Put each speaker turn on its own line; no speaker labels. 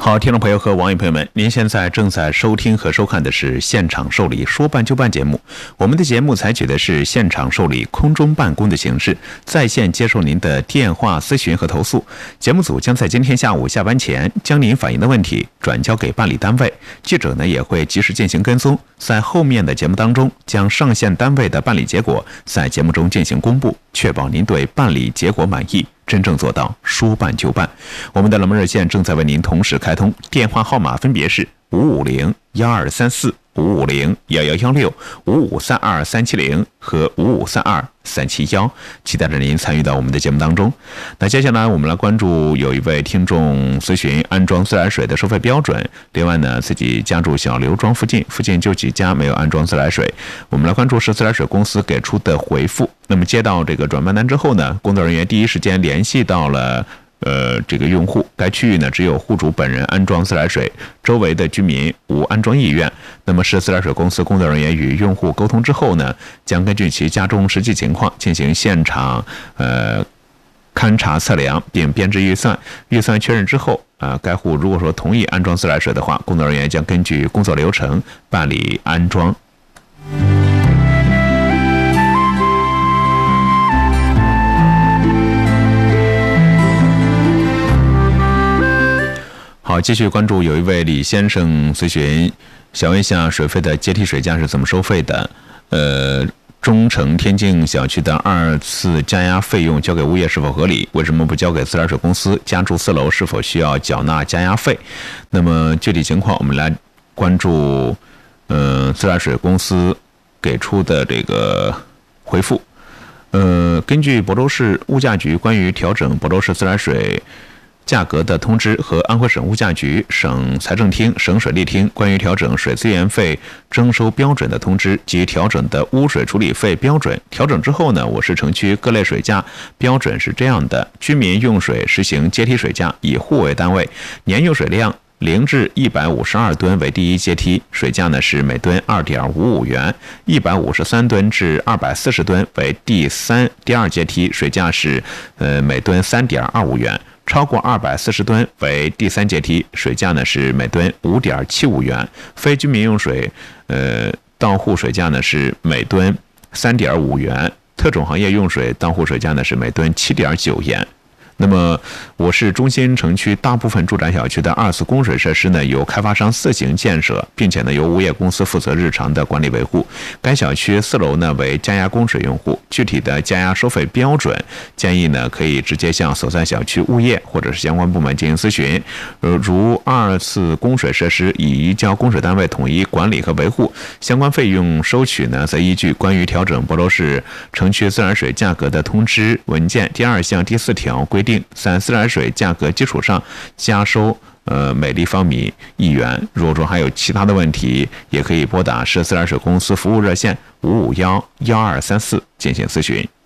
好，听众朋友和网友朋友们，您现在正在收听和收看的是现场受理说办就办节目。我们的节目采取的是现场受理空中办公的形式，在线接受您的电话咨询和投诉。节目组将在今天下午下班前将您反映的问题转交给办理单位，记者呢也会及时进行跟踪，在后面的节目当中将上线单位的办理结果在节目中进行公布，确保您对办理结果满意，真正做到说办就办。我们的冷门热线正在为您同时开通，电话号码分别是550-1234、550-1116、5532370和5532371，期待着您参与到我们的节目当中。那接下来我们来关注有一位听众咨询安装自来水的收费标准，另外呢自己家住小刘庄附近就几家没有安装自来水，我们来关注是自来水公司给出的回复。那么接到这个转办单之后呢，工作人员第一时间联系到了这个用户，该区域呢只有户主本人安装自来水，周围的居民无安装意愿。那么市自来水公司工作人员与用户沟通之后呢，将根据其家中实际情况进行现场勘查测量并编制预算确认之后该户如果说同意安装自来水的话，工作人员将根据工作流程办理安装。好，继续关注有一位李先生咨询，想问一下水费的阶梯水价是怎么收费的？中城天境小区的2次加压费用交给物业是否合理？为什么不交给自来水公司？家住4楼是否需要缴纳加压费？那么具体情况我们来关注自来水公司给出的这个回复。根据亳州市物价局关于调整亳州市自来水价格的通知和安徽省物价局、省财政厅、省水利厅关于调整水资源费征收标准的通知及调整的污水处理费标准，调整之后呢，我市城区各类水价标准是这样的：居民用水实行阶梯水价，以户为单位，年用水量0至152吨为第一阶梯，水价呢是每吨2.55元；153吨至240吨为第二阶梯，水价是每吨3.25元。超过240吨为第三阶梯，水价呢是每吨5.75元。非居民用水到户水价呢是每吨3.5元。特种行业用水到户水价呢是每吨7.9元。那么我市中心城区大部分住宅小区的2次供水设施呢由开发商自行建设，并且呢由物业公司负责日常的管理维护。该小区4楼呢为加压供水用户，具体的加压收费标准建议呢可以直接向所在小区物业或者是相关部门进行咨询。如2次供水设施已移交供水单位统一管理和维护，相关费用收取呢则依据关于调整亳州市城区自来水价格的通知文件第2项第4条规定，在自来水价格基础上加收每立方米1元。如果说还有其他的问题，也可以拨打市自来水公司服务热线551-1234进行咨询。